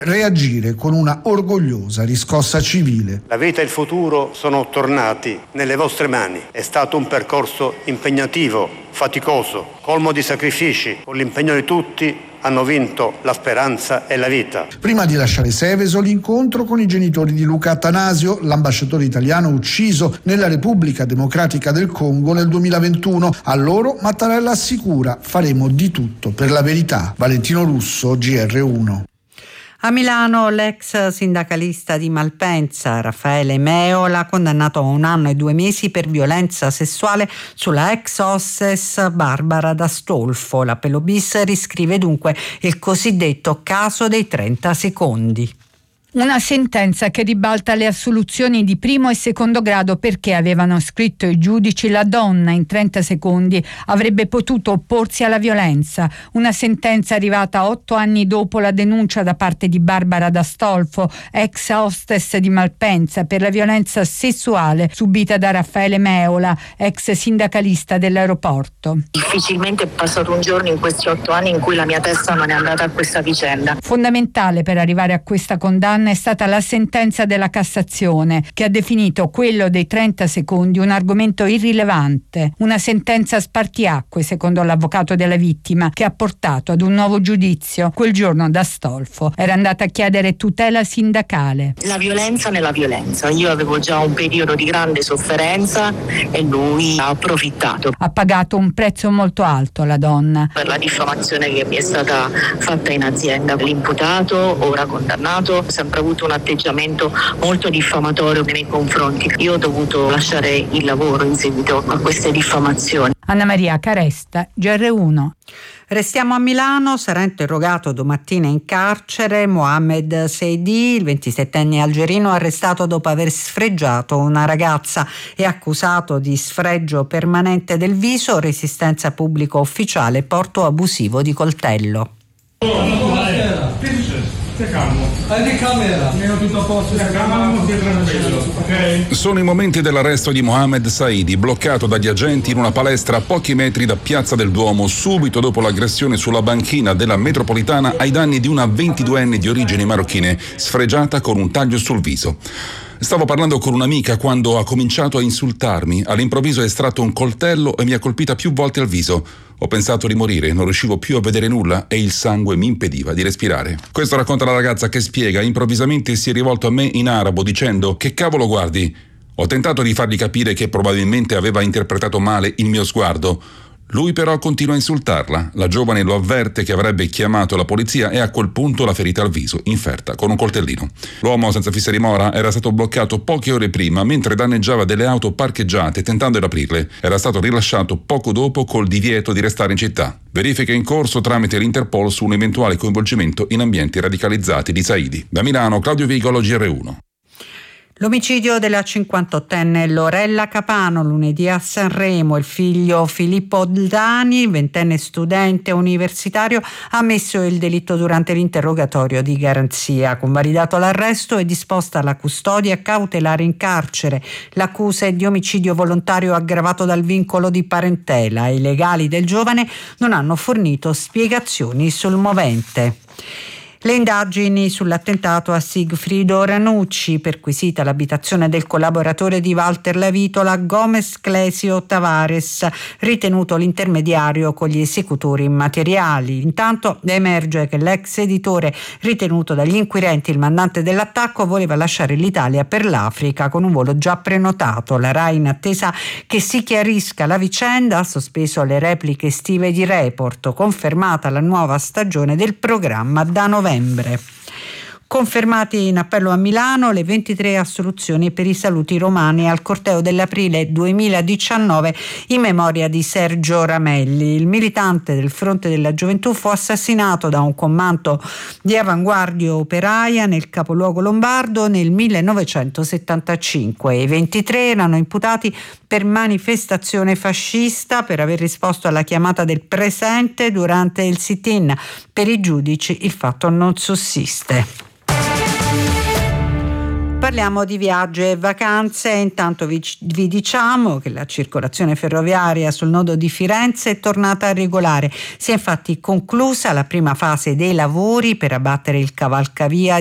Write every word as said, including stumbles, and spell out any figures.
reagire con una orgogliosa riscossa civile. La vita e il futuro sono tornati nelle vostre mani. È stato un percorso impegnativo, faticoso, colmo di sacrifici. Con l'impegno di tutti hanno vinto la speranza e la vita. Prima di lasciare Seveso, l'incontro con i genitori di Luca Attanasio, l'ambasciatore italiano ucciso nella Repubblica Democratica del Congo nel duemilaventuno. A loro Mattarella assicura: faremo di tutto per la verità. Valentino Russo, G R uno. A Milano l'ex sindacalista di Malpensa, Raffaele Meola, condannato a un anno e due mesi per violenza sessuale sulla ex hostess Barbara D'Astolfo. L'appello bis riscrive dunque il cosiddetto caso dei trenta secondi. Una sentenza che ribalta le assoluzioni di primo e secondo grado perché, avevano scritto i giudici, la donna in trenta secondi avrebbe potuto opporsi alla violenza. Una sentenza arrivata otto anni dopo la denuncia da parte di Barbara D'Astolfo, ex hostess di Malpensa, per la violenza sessuale subita da Raffaele Meola, ex sindacalista dell'aeroporto. Difficilmente è passato un giorno in questi otto anni in cui la mia testa non è andata a questa vicenda. Fondamentale per arrivare a questa condanna è stata la sentenza della Cassazione, che ha definito quello dei trenta secondi un argomento irrilevante, una sentenza spartiacque secondo l'avvocato della vittima, che ha portato ad un nuovo giudizio. Quel giorno D'Astolfo era andata a chiedere tutela sindacale. La violenza nella violenza, io avevo già un periodo di grande sofferenza e lui ha approfittato. Ha pagato un prezzo molto alto la donna per la diffamazione che mi è stata fatta in azienda. L'imputato, ora condannato, sempre avuto un atteggiamento molto diffamatorio nei confronti. Io ho dovuto lasciare il lavoro in seguito a queste diffamazioni. Anna Maria Caresta, G R uno. Restiamo a Milano. Sarà interrogato domattina in carcere Mohamed Seidi, il ventisettenne algerino arrestato dopo aver sfregiato una ragazza e accusato di sfregio permanente del viso, resistenza pubblico ufficiale, porto abusivo di coltello. Sono i momenti dell'arresto di Mohamed Saidi, bloccato dagli agenti in una palestra a pochi metri da Piazza del Duomo, subito dopo l'aggressione sulla banchina della metropolitana ai danni di una ventiduenne di origini marocchine, sfregiata con un taglio sul viso. Stavo parlando con un'amica quando ha cominciato a insultarmi. All'improvviso ha estratto un coltello e mi ha colpita più volte al viso. Ho pensato di morire, non riuscivo più a vedere nulla e il sangue mi impediva di respirare. Questo racconta la ragazza che spiega: improvvisamente si è rivolto a me in arabo dicendo: che cavolo guardi? Ho tentato di fargli capire che probabilmente aveva interpretato male il mio sguardo. Lui però continua a insultarla. La giovane lo avverte che avrebbe chiamato la polizia e a quel punto la ferita al viso inferta con un coltellino. L'uomo senza fissa dimora era stato bloccato poche ore prima mentre danneggiava delle auto parcheggiate tentando di aprirle. Era stato rilasciato poco dopo col divieto di restare in città. Verifiche in corso tramite l'Interpol su un eventuale coinvolgimento in ambienti radicalizzati di Saidi. Da Milano, Claudio Vigolo, G R uno. L'omicidio della cinquantottenne Lorella Capano lunedì a Sanremo. Il figlio Filippo Oldani, ventenne studente universitario, ha ammesso il delitto durante l'interrogatorio di garanzia. Convalidato l'arresto e disposta la custodia cautelare in carcere. L'accusa è di omicidio volontario aggravato dal vincolo di parentela. I legali del giovane non hanno fornito spiegazioni sul movente. Le indagini sull'attentato a Sigfrido Ranucci, perquisita l'abitazione del collaboratore di Walter Lavitola, Gomez Clesio Tavares, ritenuto l'intermediario con gli esecutori materiali. Intanto emerge che l'ex editore, ritenuto dagli inquirenti il mandante dell'attacco, voleva lasciare l'Italia per l'Africa con un volo già prenotato. La RAI, in attesa che si chiarisca la vicenda, ha sospeso le repliche estive di Report, confermata la nuova stagione del programma da novembre. Confermati in appello a Milano le ventitré assoluzioni per i saluti romani al corteo dell'aprile duemiladiciannove in memoria di Sergio Ramelli. Il militante del Fronte della Gioventù fu assassinato da un comando di avanguardia operaia nel capoluogo lombardo nel millenovecentosettantacinque. I ventitré erano imputati per manifestazione fascista, per aver risposto alla chiamata del presente durante il sit-in. Per i giudici il fatto non sussiste. Parliamo di viaggi e vacanze. Intanto vi, vi diciamo che la circolazione ferroviaria sul nodo di Firenze è tornata regolare. Si è infatti conclusa la prima fase dei lavori per abbattere il cavalcavia